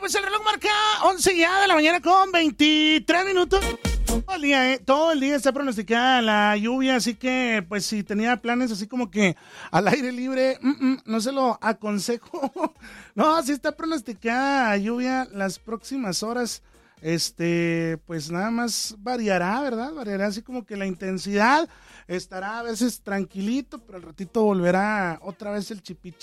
pues el reloj marca 11 ya de la mañana con 23 minutos. Todo el día está pronosticada la lluvia, así que pues si tenía planes así como que al aire libre, no se lo aconsejo. No, sí está pronosticada lluvia las próximas horas. Pues nada más variará, ¿verdad? Variará así como que la intensidad. Estará a veces tranquilito, pero al ratito volverá otra vez el chipichi.